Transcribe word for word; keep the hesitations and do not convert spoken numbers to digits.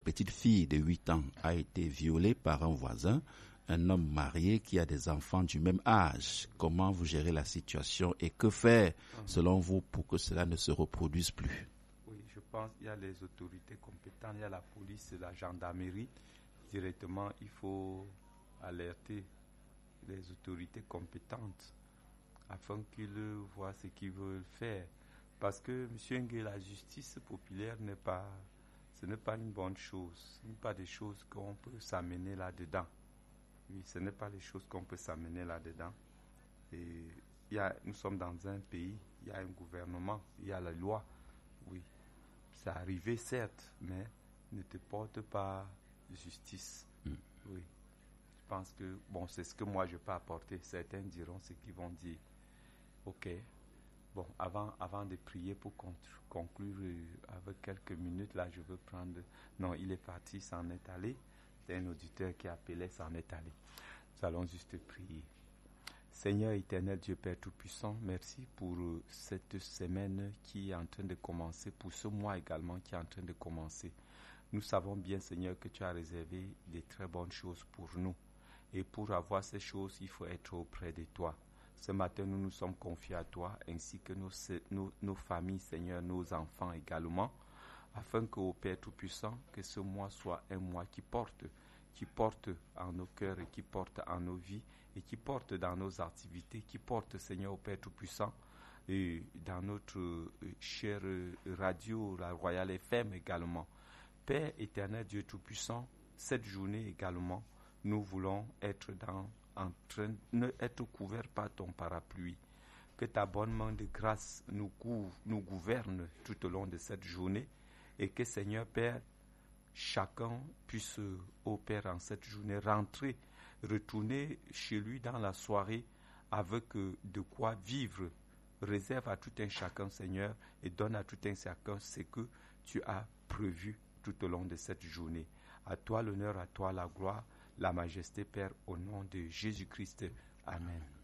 petite fille de huit ans a été violée par un voisin, un homme marié qui a des enfants du même âge. Comment vous gérez la situation et que faire, selon vous, pour que cela ne se reproduise plus? Oui, je pense qu'il y a les autorités compétentes, il y a la police, la gendarmerie. Directement, il faut alerter les autorités compétentes afin qu'ils voient ce qu'ils veulent faire. Parce que, M. Ngué, la justice populaire n'est pas, ce n'est pas une bonne chose. Ce n'est pas des choses qu'on peut s'amener là-dedans. Oui, ce n'est pas les choses qu'on peut s'amener là-dedans. Et il y a, nous sommes dans un pays, il y a un gouvernement, il y a la loi. Oui, c'est arrivé certes, mais ne te porte pas justice. Mm. Oui, je pense que, bon, c'est ce que moi je peux apporter. Certains diront ce qu'ils vont dire. Ok. Bon, avant, avant de prier pour conclure avec quelques minutes, là, je veux prendre... Non, il est parti, s'en est allé. C'est un auditeur qui appelait, s'en est allé. Nous allons juste prier. Seigneur éternel, Dieu Père Tout-Puissant, merci pour cette semaine qui est en train de commencer, pour ce mois également qui est en train de commencer. Nous savons bien, Seigneur, que tu as réservé des très bonnes choses pour nous. Et pour avoir ces choses, il faut être auprès de toi. Ce matin, nous nous sommes confiés à toi, ainsi que nos, nos, nos familles, Seigneur, nos enfants également, afin que, au Père Tout-Puissant, que ce mois soit un mois qui porte, qui porte en nos cœurs et qui porte en nos vies et qui porte dans nos activités, qui porte, Seigneur, au Père Tout-Puissant, et dans notre euh, chère radio, la Royale F M également. Père éternel, Dieu Tout-Puissant, cette journée également, nous voulons être dans en train d'être couverts par ton parapluie. Que ta bonne main de grâce nous, couvre, nous gouverne tout au long de cette journée et que, Seigneur Père, chacun puisse, ô Père, en cette journée, rentrer, retourner chez lui dans la soirée avec de quoi vivre. Réserve à tout un chacun, Seigneur, et donne à tout un chacun ce que tu as prévu tout au long de cette journée. À toi l'honneur, à toi la gloire, la majesté, Père, au nom de Jésus-Christ. Amen.